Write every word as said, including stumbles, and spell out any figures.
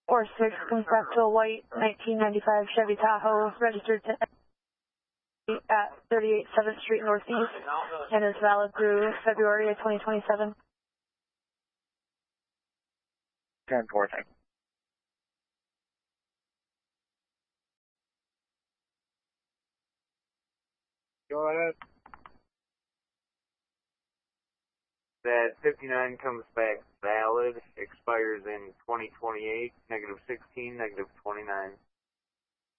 four six comes back to a white nineteen ninety-five Chevy Tahoe registered to at thirty-eight seventh Street Northeast and is valid through February of twenty twenty-seven. ten four, thank you. Go ahead. That fifty-nine comes back valid, expires in twenty twenty-eight, negative sixteen, negative twenty-nine.